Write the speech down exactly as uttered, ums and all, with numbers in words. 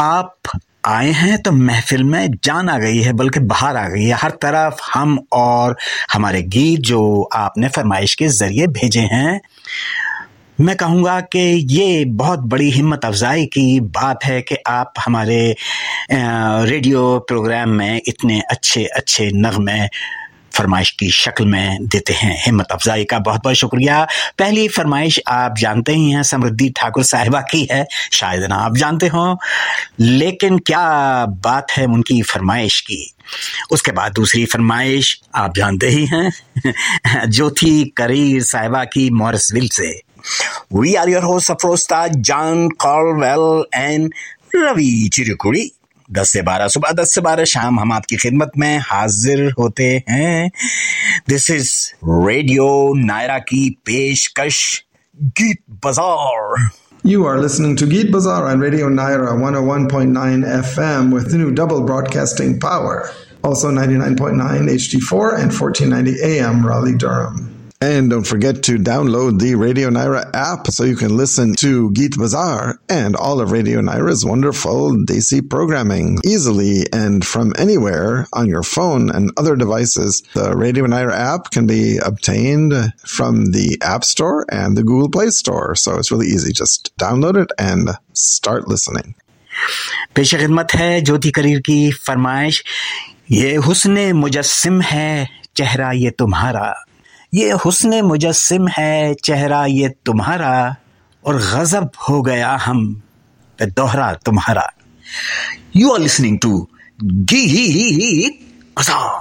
آپ آئے ہیں تو محفل میں جان آ گئی ہے، بلکہ باہر آ گئی ہے. ہر طرف ہم اور ہمارے گیت جو آپ نے فرمائش کے ذریعے بھیجے ہیں، میں کہوں گا کہ یہ بہت بڑی ہمت افزائی کی بات ہے کہ آپ ہمارے ریڈیو پروگرام میں اتنے اچھے اچھے نغمے فرمائش کی شکل میں دیتے ہیں. ہمت افزائی کا بہت بہت شکریہ. پہلی فرمائش آپ جانتے ہی ہیں سمردھی ٹھاکر صاحبہ کی ہے، شاید نہ آپ جانتے ہوں، لیکن کیا بات ہے ان کی فرمائش کی. اس کے بعد دوسری فرمائش آپ جانتے ہی ہیں جو تھی کریر صاحبہ کی مورسویل سے. We are your hosts Afrosta, John Caldwell and Ravi Chirukuri. دس سے بارہ صبح، دس سے بارہ شام ہم آپ کی خدمت میں حاضر ہوتے ہیں. دس از ریڈیو نائرا کی پیشکش گیت بازار. You are listening to Geet Bazaar on Radio Naira one oh one point nine F M with new double broadcasting power. Also ninety-nine point nine H D four and fourteen ninety A M Raleigh Durham. And don't forget to download the Radio Naira app so you can listen to Geet Bazaar and all of Radio Naira's wonderful Desi programming easily and from anywhere on your phone and other devices. The Radio Naira app can be obtained from the App Store and the Google Play Store. So it's really easy. Just download it and start listening. پیش خدمت ہے جوتی career کی فرمائش. یہ حسن مجسم ہے چہرہ یہ تمہارا، یہ حسن مجسم ہے چہرہ یہ تمہارا، اور غضب ہو گیا ہم پہ دوہرا تمہارا. یو آر لسننگ ٹو گیت بازار.